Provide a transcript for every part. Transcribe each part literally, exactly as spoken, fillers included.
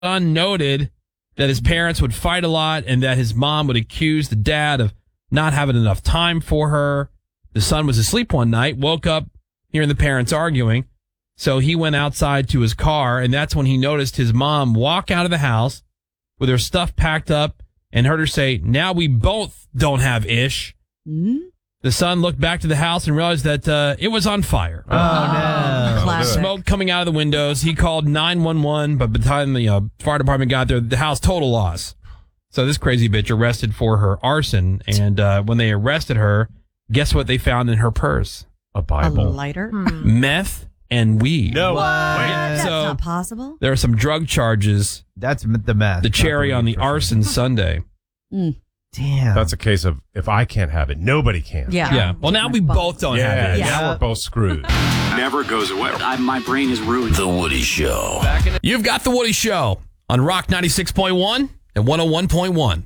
son noted that his parents would fight a lot and that his mom would accuse the dad of not having enough time for her. The son was asleep one night, woke up hearing the parents arguing. So he went outside to his car, and that's when he noticed his mom walk out of the house with her stuff packed up and heard her say, "Now we both don't have ish." Mm-hmm. The son looked back to the house and realized that uh, it was on fire. Oh, no. Classic. Smoke coming out of the windows. He called nine one one, but by the time the uh, fire department got there, the house total loss. So this crazy bitch arrested for her arson, and uh, when they arrested her, guess what they found in her purse? A Bible. A lighter? Hmm. Meth and weed. No. What? Wait. That's So- not possible. There are some drug charges. That's m- the math. The cherry Not on the weed for sure. arson Sunday. Mm. Damn. That's a case of if I can't have it, nobody can. Yeah. Yeah. Well, now we both don't Yeah, have it. Yeah. now we're both screwed. Never goes away. I, my brain is ruined. The Woody Show. You've got The Woody Show on Rock ninety-six point one and one oh one point one.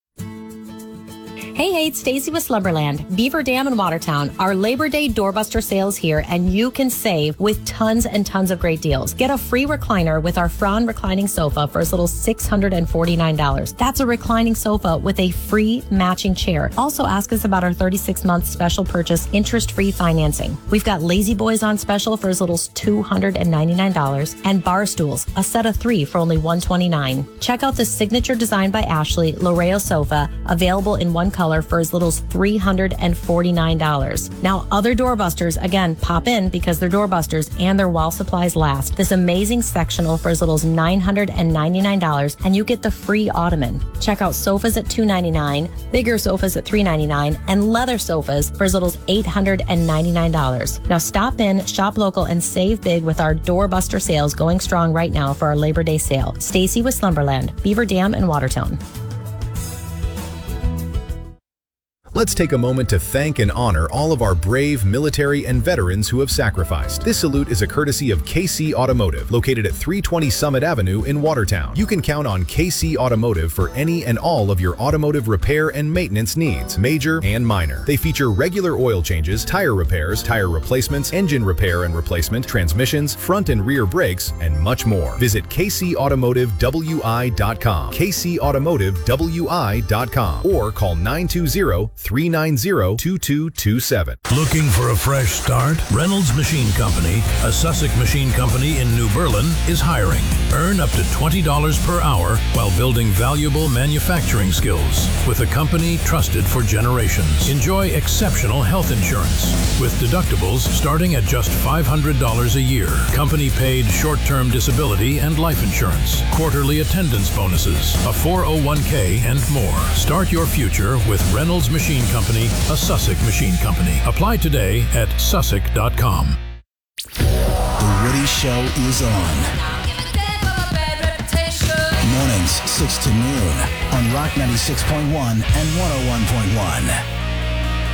Hey, hey, it's Stacy with Slumberland, Beaver Dam in Watertown. Our Labor Day doorbuster sales here, and you can save with tons and tons of great deals. Get a free recliner with our Fran reclining sofa for as little as six hundred forty-nine dollars. That's a reclining sofa with a free matching chair. Also ask us about our thirty-six month special purchase interest-free financing. We've got Lazy Boys on special for as little as two hundred ninety-nine dollars and bar stools, a set of three for only one hundred twenty-nine dollars. Check out the signature design by Ashley Loreo sofa, available in one color for as little as three hundred forty-nine dollars. Now, other doorbusters, again, pop in because they're doorbusters and their while supplies last. This amazing sectional for as little as nine hundred ninety-nine dollars, and you get the free ottoman. Check out sofas at two hundred ninety-nine dollars, bigger sofas at three hundred ninety-nine dollars, and leather sofas for as little as eight hundred ninety-nine dollars. Now, stop in, shop local, and save big with our doorbuster sales going strong right now for our Labor Day sale. Stacy with Slumberland, Beaver Dam in Watertown. Let's take a moment to thank and honor all of our brave military and veterans who have sacrificed. This salute is a courtesy of K C Automotive, located at three twenty Summit Avenue in Watertown. You can count on K C Automotive for any and all of your automotive repair and maintenance needs, major and minor. They feature regular oil changes, tire repairs, tire replacements, engine repair and replacement, transmissions, front and rear brakes, and much more. Visit K C Automotive W I dot com, K C Automotive W I dot com, or call nine two zero, three nine zero, two two two seven. Looking for a fresh start? Reynolds Machine Company, a Sussex machine company in New Berlin, is hiring. Earn up to twenty dollars per hour while building valuable manufacturing skills with a company trusted for generations. Enjoy exceptional health insurance with deductibles starting at just five hundred dollars a year. Company paid short-term disability and life insurance, quarterly attendance bonuses, a four oh one k, and more. Start your future with Reynolds Machine Company, a Sussex machine company. Apply today at sussex dot com. The Woody Show is on. Mornings, six to noon on Rock ninety-six point one and one oh one point one.